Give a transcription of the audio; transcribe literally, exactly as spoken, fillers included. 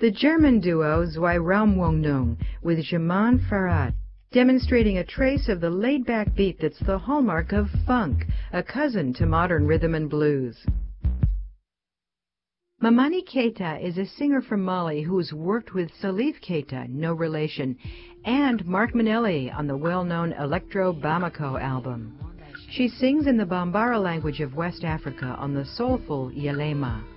The German duo Zweiraumwohnung with Jaman Farhat, demonstrating a trace of the laid-back beat that's the hallmark of funk, a cousin to modern rhythm and blues. Mamani Keita is a singer from Mali who's worked with Salif Keita, no relation, and Mark Manelli on the well-known Electro Bamako album. She sings in the Bambara language of West Africa on the soulful Yelema.